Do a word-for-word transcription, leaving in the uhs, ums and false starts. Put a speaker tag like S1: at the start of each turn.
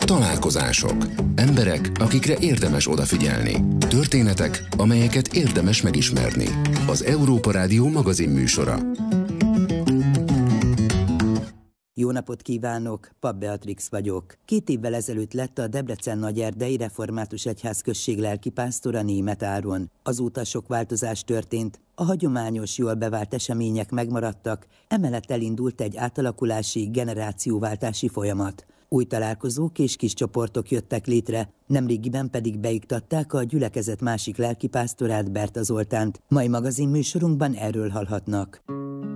S1: Találkozások. Emberek, akikre érdemes odafigyelni. Történetek, amelyeket érdemes megismerni. Az Európa Rádió magazin műsora.
S2: Jó napot kívánok, Papp Beatrix vagyok. Két évvel ezelőtt lett a Debrecen-Nagyerdei Református Egyházközség lelkipásztora Németh Áron. Azóta sok változás történt, a hagyományos, jól bevált események megmaradtak, emellett elindult egy átalakulási, generációváltási folyamat. Új találkozók és kis csoportok jöttek létre, nemrégiben pedig beiktatták a gyülekezet másik lelkipásztorát, Berta Zoltánt. Mai magazin műsorunkban erről hallhatnak.